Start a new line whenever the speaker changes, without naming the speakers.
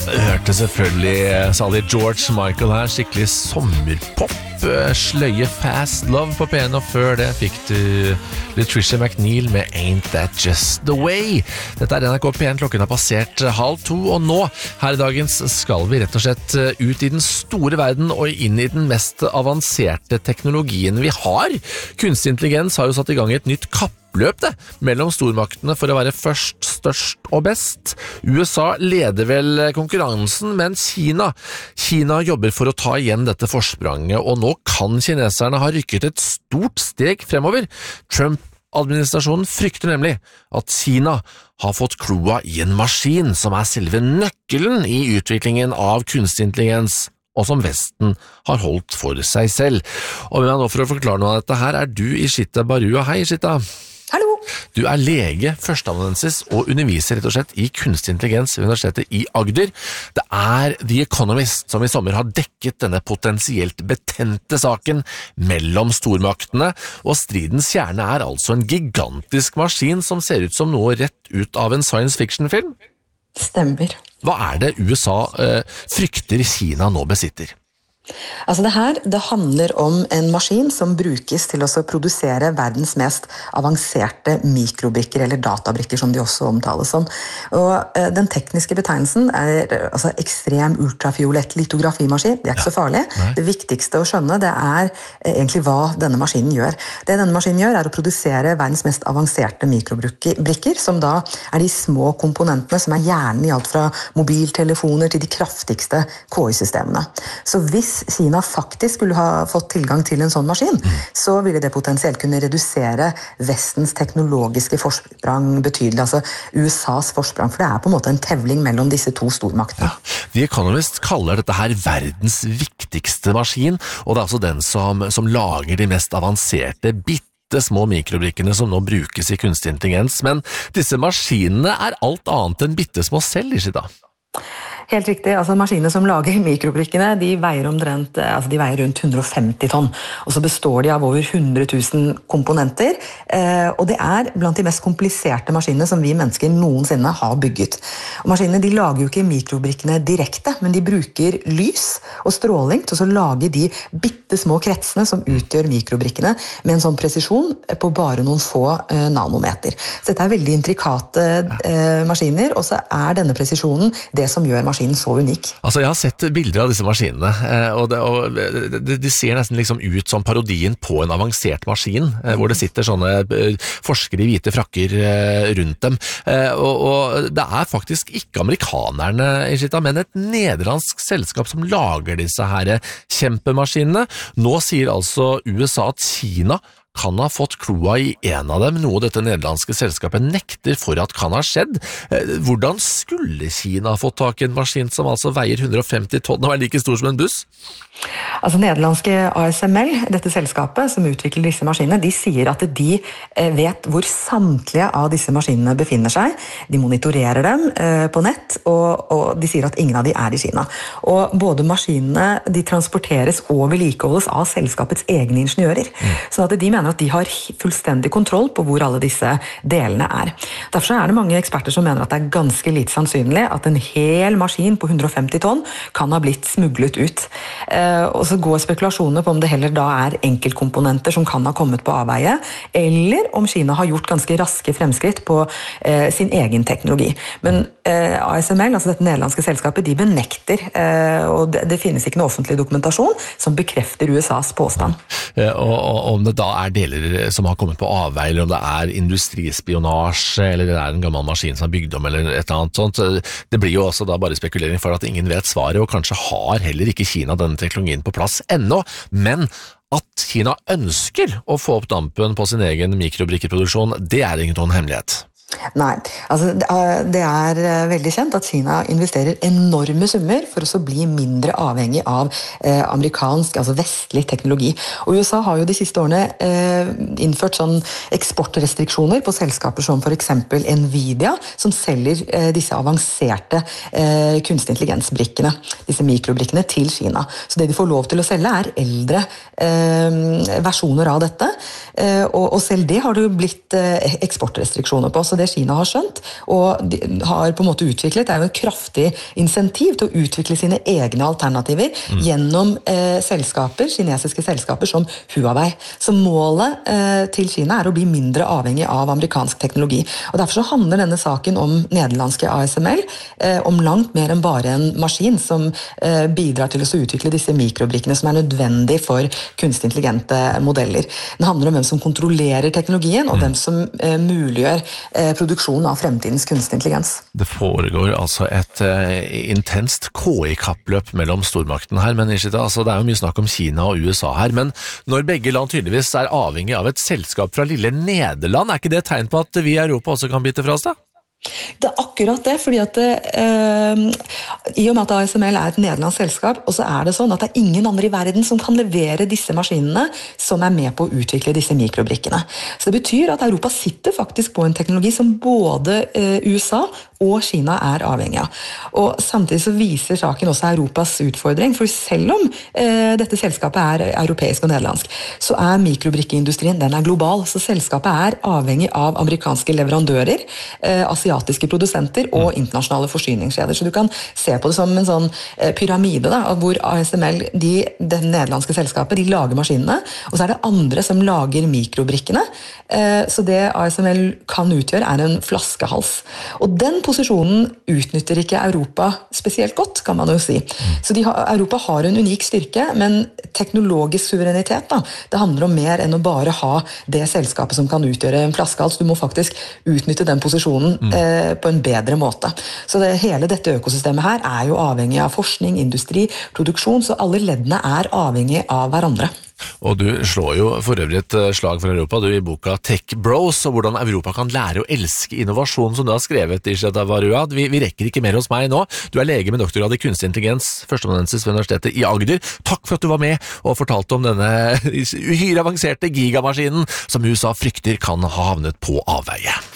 Hørte selvfølgelig salig George Michael her, skikkelig sommerpop. Sløye Fast Love på P1, og før det fikk du Latricia McNeil med Ain't That Just The Way. Dette NRK P1, klokken har passert 1:30, og nå, her i dagens, skal vi rett og slett ut i den store verden og inn i den mest avanserte teknologien vi har. Kunstig intelligens har jo satt i gang et nytt kappløp mellom stormaktene for å være først, størst og best. USA leder vel konkurransen, men Kina jobber for å ta igjen dette forspranget, og nå kan kineserne ha rykket et stort steg fremover. Trump-administrasjonen frykter nemlig at Kina har fått kloa i en maskin som er selve nøkkelen i utviklingen av kunstig intelligens, og som Vesten har holdt for seg selv. Og nå for å forklare noe av dette her er du Ishita Barua. Hei Ishita.
Hallo.
Du er lege, førsteamanuensis og underviser rett og slett i kunstig intelligens ved Universitetet i Agder. Det er The Economist som i sommer har dekket denne potensielt betente saken mellom stormaktene, og stridens kjerne er altså en gigantisk maskin som ser ut som noe rett ut av en science fiction-film.
Stemmer.
Hva er det USA frykter Kina nå besitter?
Altså det handler om en maskin som brukes til å produsere verdens mest avanserte mikrobrikker, eller databrikker som de også omtales som. Og den tekniske betegnelsen er ekstrem ultrafiolett litografimaskin. Det er ikke så farlig. Det viktigste å skjønne det er egentlig hva denne maskinen gjør. Det denne maskinen gjør er å produsere verdens mest avanserte mikrobrikker, som da er de små komponentene som er hjernen i alt fra mobiltelefoner til de kraftigste KI-systemene. Så hvis Kina faktisk skulle ha fått tilgang til en sånn maskin, så ville det potensielt kunne redusere Vestens teknologiske forsprang betydelig, altså USAs forsprang, for det er på en måte en tevling mellom disse to stormaktene.
Ja. The Economist kaller dette her verdens viktigste maskin, og det er altså den som lager de mest avanserte små mikrobrikkene som nå brukes i kunstig intelligens, men disse maskinene er alt annet enn bittesmå selv, ikke da?
Helt riktig, altså maskinene som lager mikrobrikkene, de veier rundt 150 tonn, og så består de av over 100 000 komponenter, og det er blant de mest kompliserte maskinene som vi mennesker noensinne har bygget. Og maskinene de lager jo ikke mikrobrikkene direkte, men de bruker lys og stråling til å lage de bittesmå kretsene som utgjør mikrobrikkene med en sånn presisjon på bare noen få nanometer. Så dette er veldig intrikate maskiner, og så er denne presisjonen det som gjør maskinen så unik.
Altså, jeg har sett bilder av disse maskinene, og de ser nesten liksom ut som parodien på en avansert maskin, hvor det sitter sånne forskere i hvite frakker rundt dem. Og det er faktisk ikke amerikanerne, men et nederlandsk selskap som lager disse her kjempemaskinene. Nå sier altså USA at Kina kan ha fått kloa i en av dem, noe dette nederlandske selskapet nekter for at kan ha skjedd. Hvordan skulle Kina ha fått tak i en maskin som altså veier 150 tonn og er like stor som en buss?
Altså nederlandske ASML, dette selskapet som utvikler disse maskinene, de sier at de vet hvor samtlige av disse maskinene befinner seg. De monitorerer dem på nett, og de sier at ingen av de er i Kina. Og både maskinene, de transporteres og vedlikeholdes av selskapets egne ingeniører, så at de mener at de har fullstendig kontroll på hvor alle disse delene er. Derfor er det mange eksperter som mener at det er ganske lite sannsynlig at en hel maskin på 150 tonn kan ha blitt smuglet ut. Og så går spekulasjoner på om det heller da er enkeltkomponenter som kan ha kommet på avveie, eller om Kina har gjort ganske raske fremskritt på sin egen teknologi. Men ASML, altså dette nederlandske selskapet, de benekter, og det finnes ikke noe offentlig dokumentasjon som bekrefter USAs påstand.
Og om det da er deler som har kommet på avveie, eller om det er industrispionasje, eller det er en gammel maskin som er bygd om, eller et eller annet sånt, det blir jo også da bare spekulering for at ingen vet svaret, og kanskje har heller ikke Kina denne teknologien på plass ennå, men at Kina ønsker å få opp dampen på sin egen mikrobrikkeproduksjon, det er ingen noen hemmelighet.
Nei, altså det er veldig kjent at Kina investerer enorme summer for å bli mindre avhengig av amerikansk, altså vestlig teknologi. Og USA har jo de siste årene innført sånn eksportrestriksjoner på selskaper som for eksempel Nvidia, som selger disse avanserte kunstig intelligensbrikkene, disse mikrobrikkene til Kina. Så det de får lov til å selge er eldre versjoner av dette, og selv det har det jo blitt eksportrestriksjoner på. Så det Kina har skjønt, og de har på en måte utviklet, det jo en kraftig insentiv til å utvikle sine egne alternativer gjennom kinesiske selskaper som Huawei. Så målet til Kina å bli mindre avhengig av amerikansk teknologi. Og derfor så handler denne saken om nederlandske ASML, om langt mer enn bare en maskin som bidrar til å utvikle disse mikrobrikkene som nødvendig for kunstig intelligente modeller. Den handler om hvem som kontrollerer teknologien, og hvem som muliggjør produksjonen av fremtidens kunstig intelligens.
Det foregår altså et intenst KI-kappløp mellom stormakten her, men Ishita, altså, det jo mye snakk om Kina og USA her, men når begge land tydeligvis avhengig av et selskap fra lille Nederland, ikke det tegn på at vi i Europa også kan bite fra oss da?
Det akkurat det, fordi at i og med at ASML et nederlandsk selskap, og så det sånn at det ingen andre i verden som kan levere disse maskinene som med på å utvikle disse mikrobrikkene. Så det betyr at Europa sitter faktisk på en teknologi som både USA og Kina avhengig av. Og samtidig så viser saken også Europas utfordring, for selv om dette selskapet europeisk og nederlandsk, så mikrobrikkeindustrien, den global, så selskapet avhengig av amerikanske leverandører, asiatiske produsenter og internasjonale forsyningskjeder. Så du kan se på det som en sånn pyramide, da, hvor ASML, det nederlandske selskapet, de lager maskinene, og så det andre som lager mikrobrikkene. Så det ASML kan utgjøre en flaskehals. Og den posisjonen utnytter ikke Europa spesielt godt, kan man jo si. Så Europa har en unik styrke, men teknologisk suverenitet, da, det handler om mer enn å bare ha det selskapet som kan utgjøre en flaskehals. Du må faktisk utnytte den posisjonen på en bedre måte. Så hele dette økosystemet her jo avhengig av forskning, industri, produksjon, så alle leddene avhengig av hverandre.
Og du slår jo for øvrig et slag for Europa, du i boka Tech Bros, og hvordan Europa kan lære å elske innovasjon, som du har skrevet, Ishita Varua. Vi rekker ikke mer hos meg nå. Du lege med doktorgrad i kunstig intelligens, førsteamanuensis ved Universitetet i Agder. Takk for at du var med og fortalte om denne uhyre avanserte gigamaskinen som USA frykter kan ha havnet på avveie.